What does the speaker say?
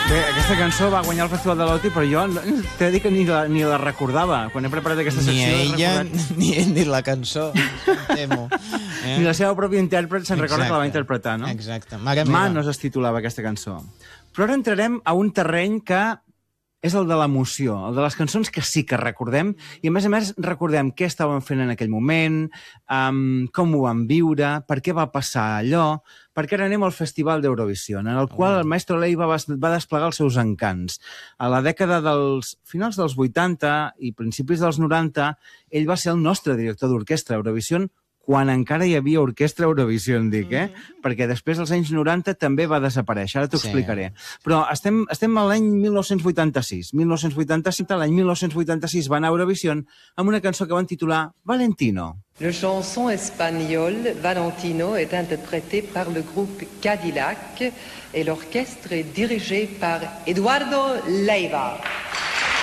Bé, aquesta cançó va guanyar el Festival de l'Oti, però jo t'he de dir que ni la recordava. Quan he preparat aquesta secció... Ni ella, ni la cançó, temo. Ni la seva pròpia intèrpret se'n recorda que la va interpretar, no? Exacte. Manos es titulava aquesta cançó. Però ara entrarem a un terreny que és el de l'emoció, el de les cançons que sí que recordem, i a més recordem què estàvem fent en aquell moment, com ho vam viure, per què va passar allò, perquè ara anem al Festival d'Eurovisió, en el qual el Maestro Leiva va desplegar els seus encants. A la dècada dels finals dels 80 i principis dels 90, ell va ser el nostre director d'orquestra a Eurovisió, quan encara hi havia orquestra Eurovisió, Perquè després, als anys 90, també va desaparèixer. Ara t'ho explicaré. Però estem a l'any 1986. L'any 1986 va anar a Eurovisió amb una cançó que van titular Valentino. Le chanson espagnol Valentino est interprété par le groupe Cadillac et l'orchestre est dirigé par Eduardo Leiva.